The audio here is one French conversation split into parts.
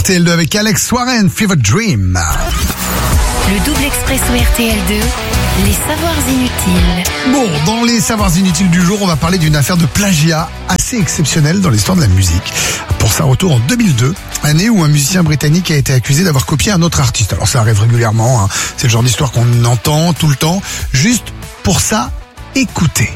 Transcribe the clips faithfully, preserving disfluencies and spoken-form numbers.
R T L deux avec Alex Warren, Fever Dream. Le double expresso R T L deux, les savoirs inutiles. Bon, dans les savoirs inutiles du jour, on va parler d'une affaire de plagiat assez exceptionnelle dans l'histoire de la musique. Pour sa retour en deux mille deux, année où un musicien britannique a été accusé d'avoir copié un autre artiste. Alors ça arrive régulièrement, hein. C'est le genre d'histoire qu'on entend tout le temps. Juste pour ça, écoutez.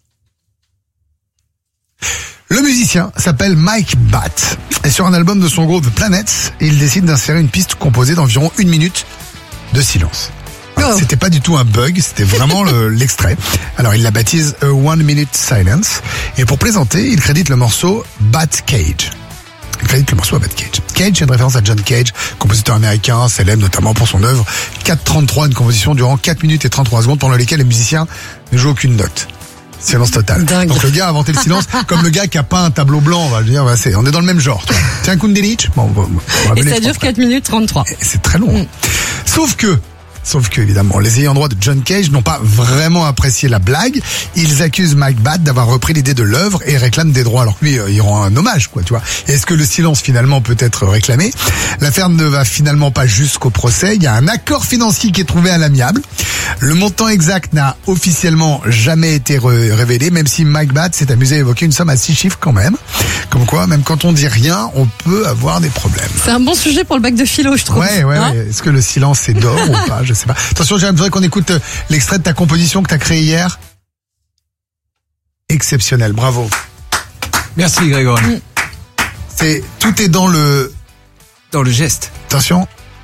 Le musicien s'appelle Mike Batt. Et sur un album de son groupe The Planets, il décide d'insérer une piste composée d'environ une minute de silence. Alors, oh. C'était pas du tout un bug, c'était vraiment le, l'extrait. Alors il la baptise A One Minute Silence. Et pour plaisanter, il crédite le morceau Bat Cage. Il crédite le morceau à Bat Cage. Cage est une référence à John Cage, compositeur américain, célèbre notamment pour son œuvre quatre trente-trois, une composition durant quatre minutes et trente-trois secondes pendant lesquelles les musiciens ne jouent aucune note. Silence total. Dingue. Donc le gars a inventé le silence comme le gars qui a peint un tableau blanc, on va dire, bah, c'est, on est dans le même genre. C'est un Kundalini. Bon, bon, bon, et ça dure quatre minutes trente-trois. Et c'est très long. Mm. Hein. Sauf que Sauf que, évidemment, les ayants droit de John Cage n'ont pas vraiment apprécié la blague. Ils accusent Mike Batt d'avoir repris l'idée de l'œuvre et réclament des droits. Alors que lui, euh, il rend un hommage, quoi, tu vois. Et est-ce que le silence, finalement, peut être réclamé? L'affaire ne va finalement pas jusqu'au procès. Il y a un accord financier qui est trouvé à l'amiable. Le montant exact n'a officiellement jamais été re- révélé, même si Mike Batt s'est amusé à évoquer une somme à six chiffres quand même. Comme quoi, même quand on dit rien, on peut avoir des problèmes. C'est un bon sujet pour le bac de philo, je trouve. Ouais, ouais, hein ouais. Est-ce que le silence c'est d'or ou pas? Je sais pas. Attention, j'aimerais qu'on écoute l'extrait de ta composition que t'as créée hier. Exceptionnel, bravo. Merci Grégory. Mm. C'est, tout est dans le... Dans le geste. Attention.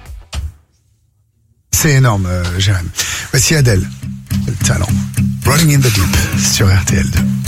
C'est énorme, euh, Jérém. Voici Adèle. Le talent. Running in the Deep sur R T L deux.